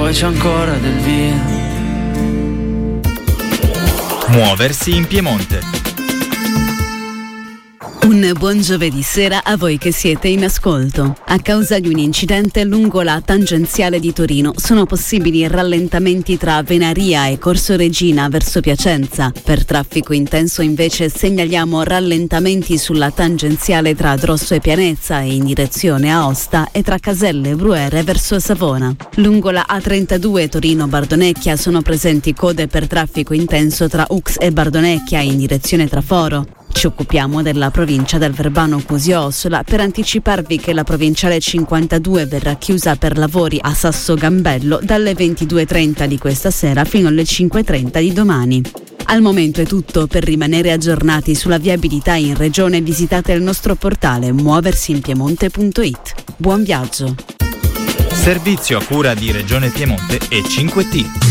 poi c'è ancora del via. Muoversi in Piemonte. Un buon giovedì sera a voi che siete in ascolto. A causa di un incidente lungo la tangenziale di Torino sono possibili rallentamenti tra Venaria e Corso Regina verso Piacenza. Per traffico intenso invece segnaliamo rallentamenti sulla tangenziale tra Drosso e Pianezza e in direzione Aosta e tra Caselle e Bruere verso Savona. Lungo la A32 Torino-Bardonecchia sono presenti code per traffico intenso tra Ux e Bardonecchia in direzione Traforo. Ci occupiamo della provincia del Verbano-Cusio-Ossola per anticiparvi che la provinciale 52 verrà chiusa per lavori a Sasso Gambello dalle 22:30 di questa sera fino alle 5:30 di domani. Al momento è tutto. Per rimanere aggiornati sulla viabilità in regione visitate il nostro portale muoversinpiemonte.it. Buon viaggio! Servizio a cura di Regione Piemonte e 5T.